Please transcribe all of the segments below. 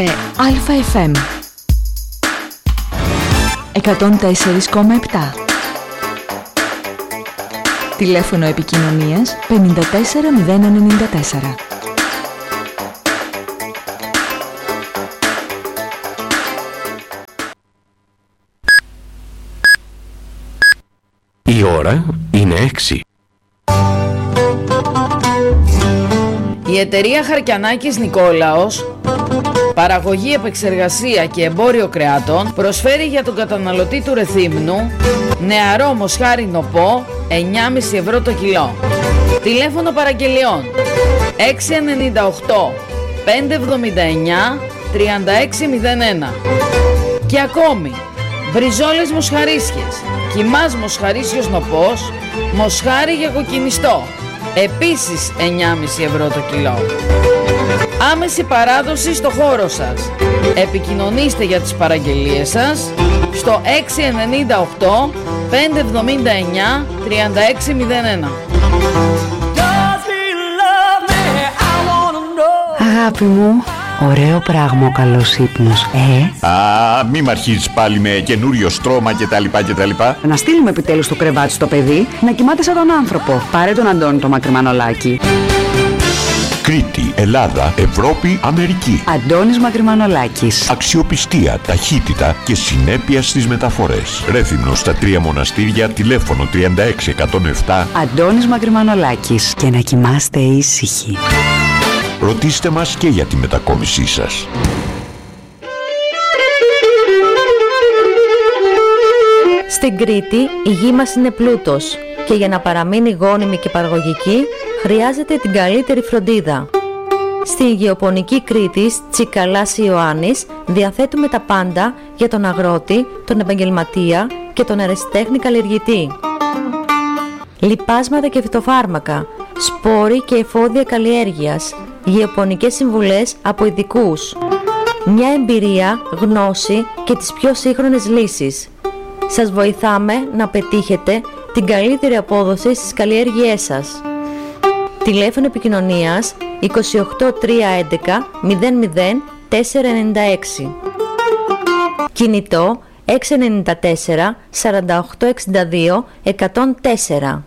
Αλφα FM 104,7. Τηλέφωνο επικοινωνίας 54094. Η ώρα είναι 6. Η εταιρεία Χαρκιανάκης Νικόλαος, παραγωγή, επεξεργασία και εμπόριο κρεάτων, προσφέρει για τον καταναλωτή του Ρεθύμνου νεαρό μοσχάρι νοπό 9,5 ευρώ το κιλό. Τηλέφωνο παραγγελιών 698 579 3601. Και ακόμη μπριζόλες μοσχαρίσιες, κιμάς μοσχαρίσιος νοπός, μοσχάρι για κοκκινιστό, επίσης 9,5 ευρώ το κιλό. Άμεση παράδοση στο χώρο σας. Επικοινωνήστε για τις παραγγελίες σας στο 698 579 3601. Αγάπη μου, ωραίο πράγμα ο καλός ύπνος, Μη μ' αρχίζεις πάλι με καινούριο στρώμα κτλ. Να στείλουμε επιτέλους το κρεβάτι στο παιδί να κοιμάται σαν τον άνθρωπο. Πάρε τον Αντώνη το Μακριμανολάκι. Κρήτη, Ελλάδα, Ευρώπη, Αμερική. Αντώνης Μακριμανολάκης. Αξιοπιστία, ταχύτητα και συνέπεια στις μεταφορές. Ρέθυμνο στα 3 μοναστήρια, τηλέφωνο 36107. Αντώνης Μακριμανολάκης. Και να κοιμάστε ήσυχοι. Ρωτήστε μας και για τη μετακόμισή σας. Στην Κρήτη η γη μας είναι πλούτος και για να παραμείνει γόνιμη και παραγωγική χρειάζεται την καλύτερη φροντίδα. Στη γεωπονική Κρήτης Τσικαλάς Ιωάννης διαθέτουμε τα πάντα για τον αγρότη, τον επαγγελματία και τον ερασιτέχνη καλλιεργητή. Λιπάσματα και φυτοφάρμακα, σπόροι και εφόδια καλλιέργειας, γεωπονικές συμβουλές από ειδικούς. Μια εμπειρία, γνώση και τις πιο σύγχρονες λύσεις. Σας βοηθάμε να πετύχετε την καλύτερη απόδοση στις καλλιέργειές σας. Τηλέφωνο επικοινωνίας 28 311 00 496. Κινητό 694 48 62 104.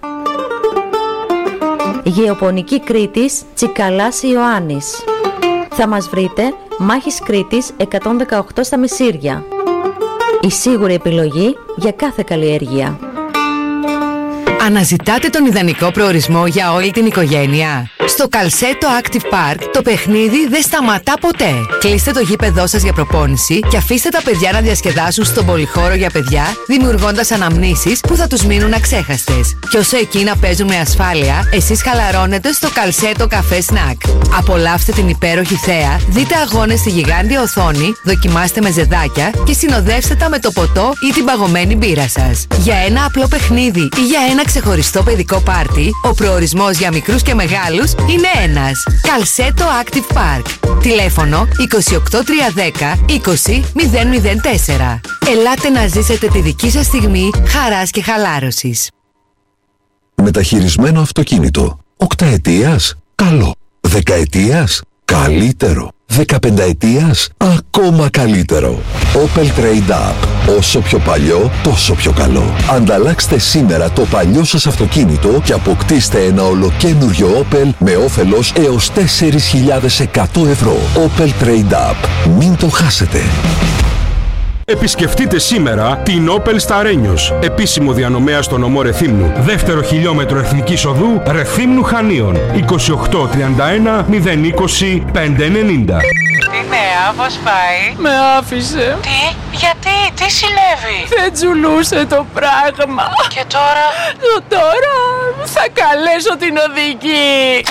Γεωπονική Κρήτης Τσικαλάς Ιωάννης. Θα μας βρείτε Μάχης Κρήτης 118 στα Μεσίρια. Η σίγουρη επιλογή για κάθε καλλιέργεια. Αναζητάτε τον ιδανικό προορισμό για όλη την οικογένεια? Στο Καλσέτο Active Park το παιχνίδι δεν σταματά ποτέ. Κλείστε το γήπεδό σας για προπόνηση και αφήστε τα παιδιά να διασκεδάσουν στον πολυχώρο για παιδιά, δημιουργώντας αναμνήσεις που θα τους μείνουν αξέχαστες. Και όσο εκεί να παίζουν με ασφάλεια, εσείς χαλαρώνετε στο Καλσέτο Καφέ Σνακ. Απολαύστε την υπέροχη θέα, δείτε αγώνες στη γιγάντια οθόνη, δοκιμάστε με ζεδάκια και συνοδεύστε τα με το ποτό ή την παγωμένη μπύρα σας. Για ένα απλό παιχνίδι ή για ένα ξεχωριστό παιδικό πάρτι, ο προορισμός για μικρούς και μεγάλους είναι ένας. Καλσέτο Active Park. Τηλέφωνο 28 310 20 004. Ελάτε να ζήσετε τη δική σας στιγμή χαράς και χαλάρωσης. Μεταχειρισμένο αυτοκίνητο. 8 ετίας? Καλό. 10 ετίας? Καλύτερο. 15 ετίας? Ακόμα καλύτερο. Opel Trade Up. Όσο πιο παλιό, τόσο πιο καλό. Ανταλλάξτε σήμερα το παλιό σας αυτοκίνητο και αποκτήστε ένα ολοκένουργιο Opel με όφελος έως 4.100 ευρώ. Opel Trade Up. Μην το χάσετε. Επισκεφτείτε σήμερα την Opel στα Ρένιος, επίσημο διανομέα στο νομό Ρεθύμνου. Δεύτερο χιλιόμετρο εθνικής οδού Ρεθύμνου Χανίων. 28 31 020 590. Τι νέα, πώς πάει? Με άφησε. Τι, γιατί, τι συνέβη? Δεν τζουλούσε το πράγμα. Και τώρα? Τώρα θα καλέσω την οδηγή.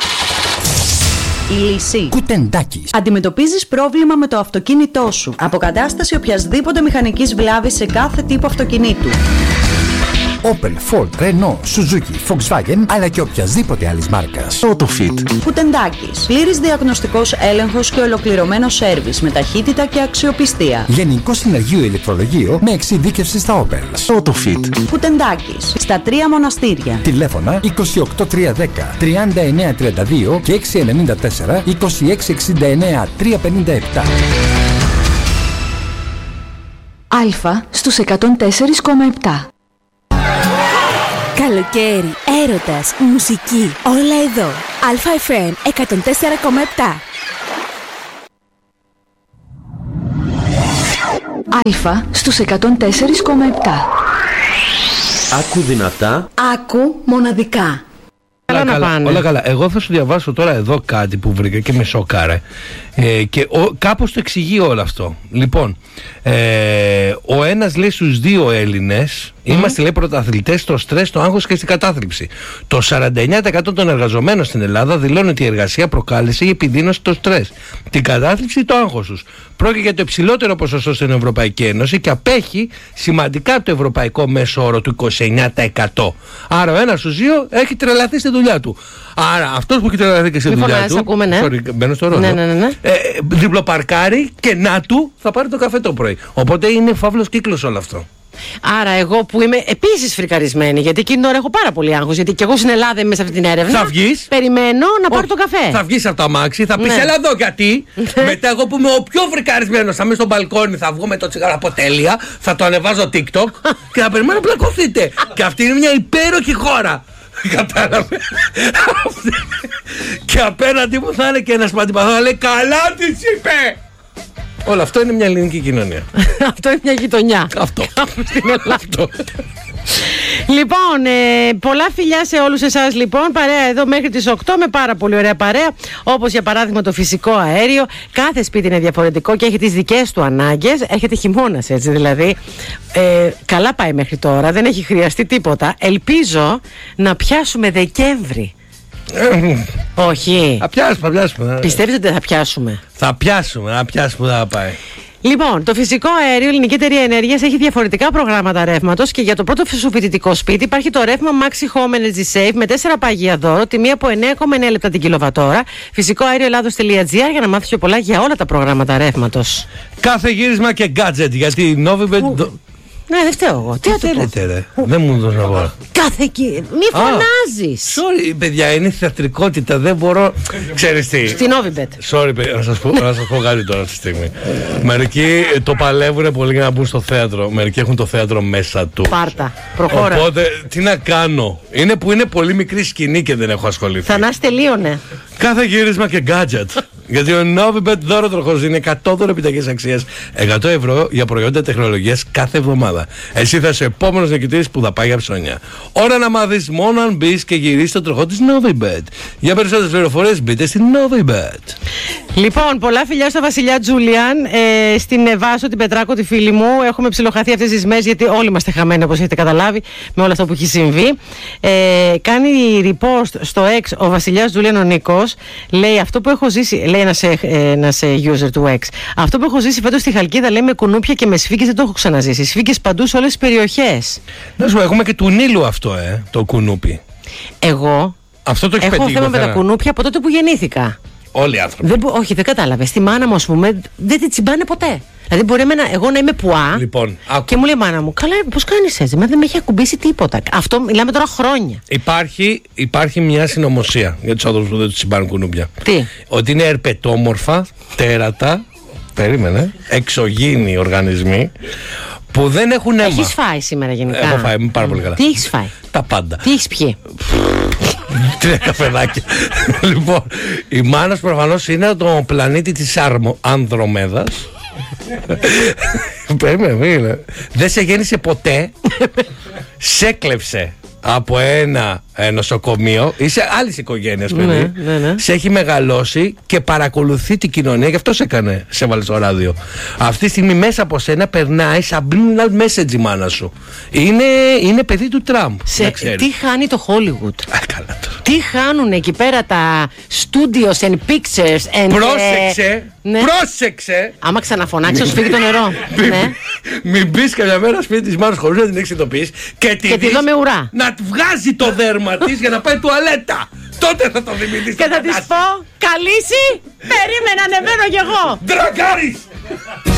Η λύση. Κουτεντάκης. Αντιμετωπίζεις πρόβλημα με το αυτοκίνητό σου. Αποκατάσταση οποιασδήποτε μηχανικής βλάβης σε κάθε τύπο αυτοκινήτου. Opel, Ford, Renault, Suzuki, Volkswagen, αλλά και οποιασδήποτε άλλης μάρκας. Autofit. Κουτεντάκης. Πλήρης διαγνωστικός έλεγχος και ολοκληρωμένο σέρβις με ταχύτητα και αξιοπιστία. Γενικό συνεργείο ηλεκτρολογείο με εξειδίκευση στα Opel. Autofit. Κουτεντάκης. Στα 3 μοναστήρια. Τηλέφωνα 28310 3932 και 694 2669 357. Α στους 104,7. Καλοκαίρι, έρωτας, μουσική, όλα εδώ. Α-FM 104,7. Α στους 104,7. Άκου δυνατά. Άκου μοναδικά. Όλα καλά. Εγώ θα σου διαβάσω τώρα εδώ κάτι που βρήκα και με σοκάρε. Και κάπως το εξηγεί όλο αυτό. Λοιπόν, ο ένας λέει στους 2 Έλληνες είμαστε, λέει, πρωταθλητές στο στρες, το άγχος και στην κατάθλιψη. Το 49% των εργαζομένων στην Ελλάδα δηλώνει ότι η εργασία προκάλεσε ή επιδείνωσε το στρες, την κατάθλιψη ή το άγχος τους. Πρόκειται για το υψηλότερο ποσοστό στην Ευρωπαϊκή Ένωση και απέχει σημαντικά από το ευρωπαϊκό μέσο όρο του 29%. Άρα ο ένας στους 2 έχει τρελαθεί στη δουλειά του. Άρα αυτός που έχει τρελαθεί και στη δουλειά του. Ακούμε, ναι. Μπαίνω στο ρόλο. Ναι. Διπλοπαρκάρει και να του θα πάρει το καφέ το πρωί. Οπότε είναι φαύλος κύκλος όλο αυτό. Άρα, εγώ που είμαι επίσης φρικαρισμένη, γιατί εκείνη την ώρα έχω πάρα πολύ άγχος, γιατί και εγώ στην Ελλάδα είμαι σε αυτή την έρευνα. Θα βγεις. Περιμένω να πάρω το καφέ. Θα βγεις από το αμάξι, θα πεις έλα εδώ γιατί. Μετά, εγώ που είμαι ο πιο φρικαρισμένος, θα είμαι στο μπαλκόνι, θα βγω με το τσιγάρο από τέλεια, θα το ανεβάζω TikTok και θα περιμένω να πλακωθείτε. Και αυτή είναι μια υπέροχη χώρα. Κατάλαβε. Και απέναντι μου θα είναι και ένας που αντιπαθώ, θα λέει καλά της είπε. Όλο αυτό είναι μια ελληνική κοινωνία. Αυτό είναι μια γειτονιά. Αυτό. Στην Ελλάδα. Λοιπόν, πολλά φιλιά σε όλους εσάς λοιπόν. Παρέα εδώ μέχρι τις 8 με πάρα πολύ ωραία παρέα. Όπως για παράδειγμα το φυσικό αέριο. Κάθε σπίτι είναι διαφορετικό και έχει τις δικές του ανάγκες. Έρχεται χειμώνας έτσι δηλαδή. Καλά πάει μέχρι τώρα. Δεν έχει χρειαστεί τίποτα. Ελπίζω να πιάσουμε Δεκέμβρη. Όχι. Θα πιάσουμε. Πιστεύετε ότι θα πιάσουμε? Θα πιάσουμε θα πάει. Λοιπόν, το φυσικό αέριο, η Ελληνική Εταιρεία Ενέργειας έχει διαφορετικά προγράμματα ρεύματος και για το πρώτο σου φοιτητικό σπίτι υπάρχει το ρεύμα Maxi Home Energy Save με 4 παγία δώρο, τιμή από 9,9 λεπτά την κιλοβατόρα. Φυσικό αέριο Ελλάδος.gr για να μάθεις πιο πολλά για όλα τα προγράμματα ρεύματος. Κάθε γύρισμα και gadget, γιατί η Novibet. Ναι, δεν φταίω εγώ. Τι λέτε, ρε. Δεν μου δώσω να πω. Κάθε εκεί. Μη φωνάζεις. Sorry, παιδιά, είναι θεατρικότητα. Δεν μπορώ. Ξέρεις τι. Στην Novibet. Sorry, παιδιά, να σας πω κάτι τώρα αυτή τη στιγμή. Μερικοί το παλεύουν πολύ για να μπουν στο θέατρο. Μερικοί έχουν το θέατρο μέσα του. Πάρτα. Προχώρα. Οπότε, τι να κάνω. Είναι που είναι πολύ μικρή σκηνή και δεν έχω ασχοληθεί. Θανάση τελείωνε. Κάθε γύρισμα και gadget. Γιατί ο Novibet δώρο τροχός είναι 100 δωρεπιταγές αξίας 100 ευρώ για προϊόντα τεχνολογίας κάθε εβδομάδα. Εσύ θα είσαι επόμενος νικητής που θα πάει για ψώνια. Ώρα να μάθεις μόνο αν μπεις και γυρίσεις το τροχό της Novibet. Για περισσότερες πληροφορίες μπείτε στην Novibet. Λοιπόν, πολλά φιλιά στο Βασιλιά Τζούλιαν, στην Βάσο, την Πετράκο, τη φίλη μου. Έχουμε ψιλοχαθεί αυτές τις μέρες γιατί όλοι είμαστε χαμένοι, όπως έχετε καταλάβει, με όλο αυτό που έχει συμβεί. Κάνει repost στο X ο Βασιλιάς Τζούλιαν ο Νίκος. Λέει αυτό που έχω ζήσει, λέει ένας user του X. Αυτό που έχω ζήσει φέτος στη Χαλκίδα, λέει, με κουνούπια και με σφίγγες δεν το έχω ξαναζήσει. Σφίγγες παντού σε όλες τις περιοχές. Να σου πω, έχουμε και του Νείλου αυτό, το κουνούπι. Εγώ αυτό το έχω θέμα με τα κουνούπια από τότε που γεννήθηκα. Όλοι οι άνθρωποι. Όχι, δεν κατάλαβε. Στη μάνα μου, ας πούμε, δεν τη τσιμπάνε ποτέ. Δηλαδή, μπορεί εγώ να είμαι πουά λοιπόν, και μου λέει η μάνα μου, καλά, πώς κάνεις έτσι, δεν με έχει ακουμπήσει τίποτα. Αυτό μιλάμε τώρα χρόνια. Υπάρχει μια συνωμοσία για τους άνθρωπους που δεν τους τσιμπάνουν κουνούπια. Τι? Ότι είναι ερπετόμορφα, τέρατα, περίμενε, εξωγήινοι οργανισμοί που δεν έχουν αίμα. Έχεις φάει σήμερα γενικά? Έχω φάει πάρα πολύ καλά. Τι έχεις φάει? Τα πάντα. Τι έχεις πιει? 3 καφεδάκια. Λοιπόν, η μάνας προφανώς είναι το πλανήτη της Ανδρομέδας. Περίμενε. Δεν σε γέννησε ποτέ. Σε έκλεψε από ένα νοσοκομείο. Είσαι άλλης οικογένειας, παιδί. Ναι. Σε έχει μεγαλώσει και παρακολουθεί την κοινωνία. Γι' αυτό σε έκανε, σε έβαλε στο ράδιο. Αυτή τη στιγμή μέσα από σένα περνάει subliminal message η μάνα σου. Είναι παιδί του Τραμπ. Τι χάνει το Hollywood? Καλά τώρα. Τι χάνουν εκεί πέρα τα studios and pictures and... Πρόσεξε, ναι. Πρόσεξε. Άμα ξαναφωνάξω σου φύγει το νερό. Ναι. Μην μπεις καμιά μέρα σπίτι της μάνας χωρίς να την έχεις ειδοποιήσει και τη δω με ουρά. Να βγάζει το δέρμα της για να πάει τουαλέτα. Τότε θα το δημιουργήσει. Και θα της πω, καλύσει, περίμενα, ανεβαίνω κι εγώ. Ντραγκάρης.